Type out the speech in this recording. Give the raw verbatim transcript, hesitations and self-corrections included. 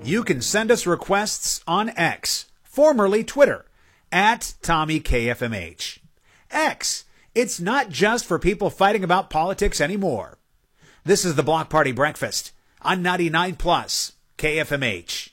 you can send us requests on X, formerly Twitter, at Tommy K F M H. X, it's not just for people fighting about politics anymore. This is the Block Party Breakfast on ninety-nine plus K F M H.